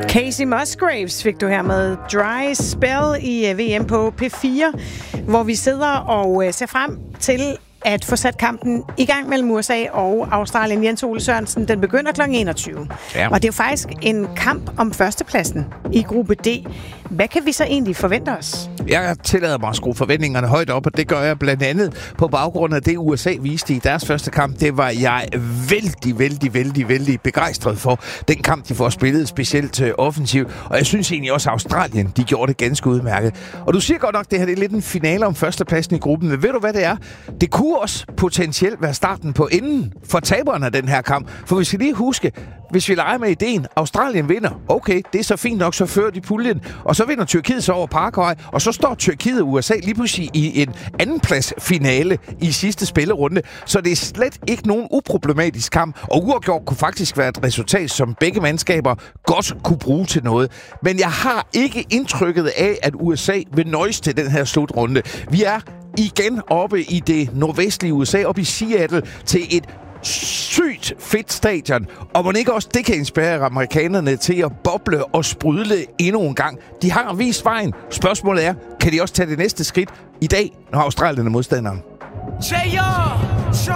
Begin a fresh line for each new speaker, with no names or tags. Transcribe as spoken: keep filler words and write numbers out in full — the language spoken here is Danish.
Casey Musgraves fik du her med Dry Spell i V M på P fire, hvor vi sidder og ser frem til at få sat kampen i gang mellem U S A og Australien. Jens Ole Sørensen, den begynder klokken enogtyve. Ja. Og det er jo faktisk en kamp om førstepladsen i gruppe D. Hvad kan vi så egentlig forvente os?
Jeg tillader mig at skrue forventningerne højt op, og det gør jeg blandt andet på baggrund af det, U S A viste i deres første kamp. Det var jeg vældig, vældig, vældig, vældig begejstret for. Den kamp, de får spillet specielt øh, offensivt. Og jeg synes egentlig også, at Australien, de gjorde det ganske udmærket. Og du siger godt nok, det her det er lidt en finale om førstepladsen i gruppen. Men ved du, hvad det er? Det kunne også potentielt være starten på enden for taberne af den her kamp. For vi skal lige huske, hvis vi leger med ideen, Australien vinder, okay, det er så fint nok, så fører de puljen, og så vinder Tyrkiet så over Paraguay, og så står Tyrkiet og U S A lige pludselig i en andenplads finale i sidste spillerunde. Så det er slet ikke nogen uproblematisk kamp, og uafgjort kunne faktisk være et resultat, som begge mandskaber godt kunne bruge til noget. Men jeg har ikke indtrykket af, at U S A vil nøjes til den her slutrunde. Vi er igen oppe i det nordvestlige U S A, oppe i Seattle, til et sygt fedt stadion. Og må ikke også det kan inspirere amerikanerne til at boble og sprudle endnu en gang. De har vist vejen. Spørgsmålet er, kan de også tage det næste skridt i dag, når Australien er modstanderen?